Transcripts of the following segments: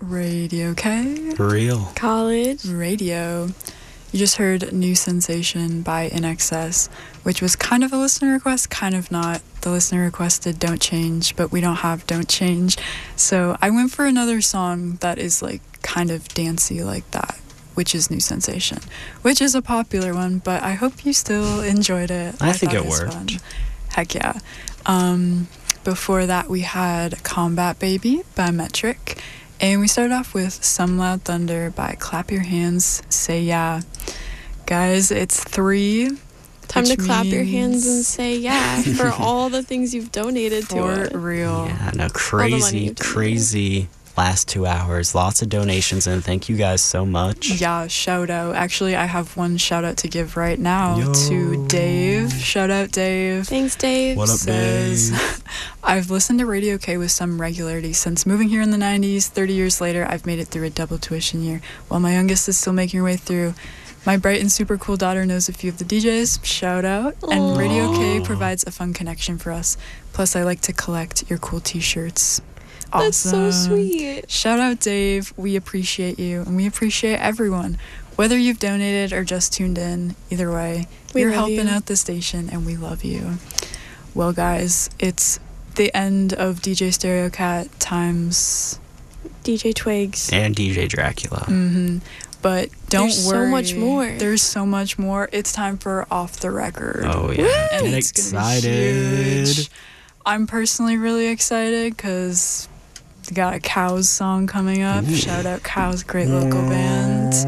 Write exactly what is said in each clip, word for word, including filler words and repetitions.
Radio K. Real. College. Radio. You just heard New Sensation by In Excess, which was kind of a listener request, kind of not. The listener requested Don't Change, but we don't have Don't Change. So I went for another song that is like kind of dancey like that, which is New Sensation, which is a popular one, but I hope you still enjoyed it. I, I think it it worked. Fun. Heck yeah. Um, before that, we had Combat Baby by Metric. And we started off with Some Loud Thunder by Clap Your Hands, Say Yeah. Guys, it's three. Time to clap your hands and say yeah for all the things you've donated to it. For real. Yeah, no, crazy, crazy last two hours. Lots of donations, and thank you guys so much. Yeah, shout out. Actually, I have one shout out to give right now Yo. to Dave. Shout out, Dave. Thanks, Dave. What up, Says, Dave? I've listened to Radio K with some regularity since moving here in the nineties. thirty years later, I've made it through a double tuition year, while my youngest is still making her way through. My bright and super cool daughter knows a few of the D Js. Shout out. Aww. And Radio K provides a fun connection for us. Plus, I like to collect your cool t-shirts. Awesome. That's so sweet. Shout out, Dave. We appreciate you, and we appreciate everyone. Whether you've donated or just tuned in, either way, We you're love helping you. out the station, and we love you. Well, guys, it's the end of D J Stereo Cat times... D J Twigs. And D J Dracula. Mm-hmm. But don't There's so worry. much more. There's so much more. It's time for Off the Record. Oh, yeah. And Get it's gonna be excited. huge. I'm personally really excited because we got a Cows song coming up. Ooh. Shout out Cows, great local band.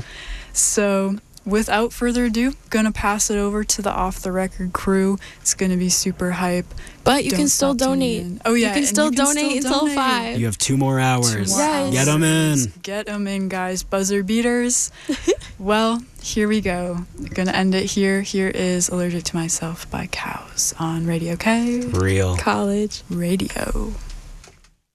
So without further ado, gonna pass it over to the Off the Record crew. It's gonna be super hype. But you Don't can still stop tuning donate. in. Oh yeah, You can and still you can donate still until donate. five. You have two more hours. Two more Yes. hours. Get them in. Get them in, guys. Buzzer beaters. Well, here we go. Gonna end it here. Here is Allergic to Myself by Cows on Radio K. Real. College. Radio.